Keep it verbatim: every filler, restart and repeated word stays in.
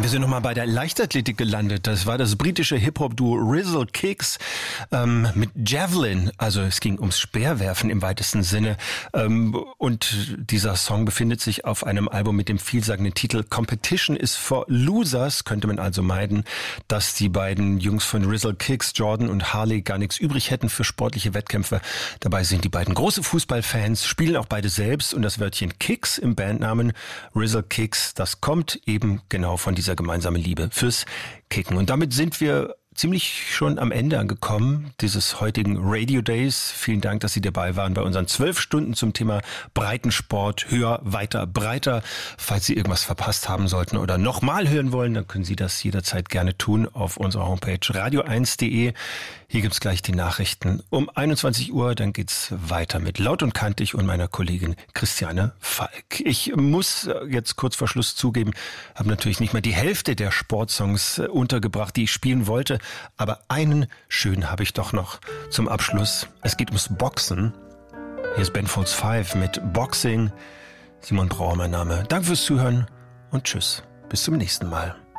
sind nochmal bei der Leichtathletik gelandet. Das war das britische Hip-Hop-Duo Rizzle Kicks ähm, mit Javelin. Also es ging ums Speerwerfen im weitesten Sinne. Ähm, und dieser Song befindet sich auf einem Album mit dem vielsagenden Titel Competition is for Losers. Könnte man also meiden, dass die beiden Jungs von Rizzle Kicks, Jordan und Harley, gar nichts übrig hätten für sportliche Wettkämpfe. Dabei sind die beiden große Fußballfans, spielen auch beide selbst. Und das Wörtchen Kicks im Bandnamen Rizzle Kicks, das kommt eben genau von dieser gemeinsame Liebe fürs Kicken. Und damit sind wir ziemlich schon am Ende angekommen dieses heutigen Radio Days. Vielen Dank, dass Sie dabei waren bei unseren zwölf Stunden zum Thema Breitensport. Höher, weiter, breiter. Falls Sie irgendwas verpasst haben sollten oder nochmal hören wollen, dann können Sie das jederzeit gerne tun auf unserer Homepage radio eins punkt de. Hier gibt's gleich die Nachrichten um einundzwanzig Uhr. Dann geht's weiter mit Laut und Kantig und meiner Kollegin Christiane Falk. Ich muss jetzt kurz vor Schluss zugeben, habe natürlich nicht mal die Hälfte der Sportsongs untergebracht, die ich spielen wollte. Aber einen schönen habe ich doch noch zum Abschluss. Es geht ums Boxen. Hier ist Ben Folds Five mit Boxing. Simon Brauer mein Name. Danke fürs Zuhören und tschüss. Bis zum nächsten Mal.